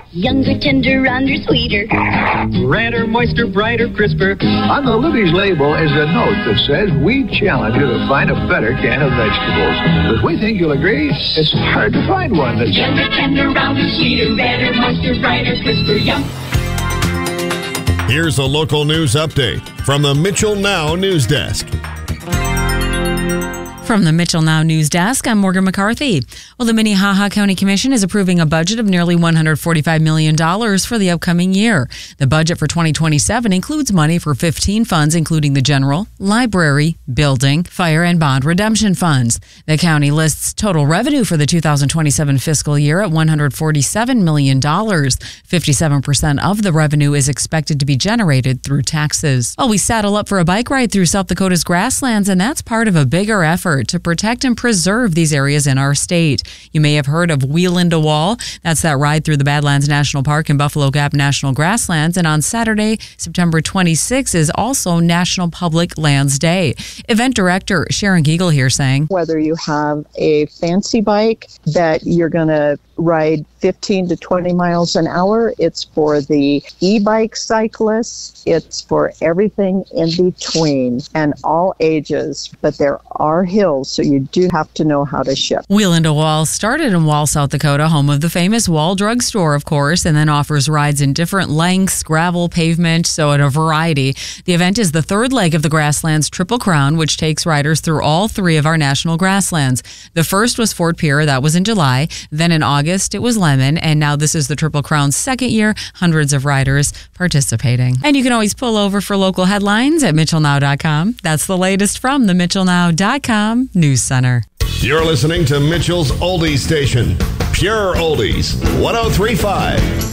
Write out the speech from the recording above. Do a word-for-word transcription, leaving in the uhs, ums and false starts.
Younger, tender, rounder, sweeter. Redder, moister, brighter, crisper. On the Libby's label is a note that says we challenge you to find a better can of vegetables. Because we think you'll agree, it's hard to find one that's Younger, tender, rounder, sweeter. Redder, moister, brighter, crisper. Yum. Here's a local news update from the Mitchell Now News Desk. From the Mitchell Now News Desk, I'm Morgan McCarthy. Well, the Minnehaha County Commission is approving a budget of nearly one hundred forty-five million dollars for the upcoming year. The budget for twenty twenty-seven includes money for fifteen funds, including the general, library, building, fire, and bond redemption funds. The county lists total revenue for the two thousand twenty-seven fiscal year at one hundred forty-seven million dollars. fifty-seven percent of the revenue is expected to be generated through taxes. Well, we saddle up for a bike ride through South Dakota's grasslands, and that's part of a bigger effort to protect and preserve these areas in our state. You may have heard of Wheel into Wall. That's that ride through the Badlands National Park and Buffalo Gap National Grasslands. And on Saturday, September twenty-sixth, is also National Public Lands Day. Event director Sharon Giegel here saying, whether you have a fancy bike that you're going to ride fifteen to twenty miles an hour, it's for the e-bike cyclists, it's for everything in between and all ages. But there are hills, so you do have to know how to shift. Wheel into Wall started in Wall, South Dakota, home of the famous Wall Drug Store, of course, and then offers rides in different lengths, gravel, pavement, so at a variety. The event is the third leg of the Grasslands Triple Crown, which takes riders through all three of our national grasslands. The first was Fort Pierre, that was in July. Then in August, it was Lemon, and now this is the Triple Crown's second year. Hundreds of riders participating. And you can always pull over for local headlines at Mitchell Now dot com. That's the latest from the Mitchell Now dot com News Center. You're listening to Mitchell's Oldies Station, Pure Oldies, one oh three point five.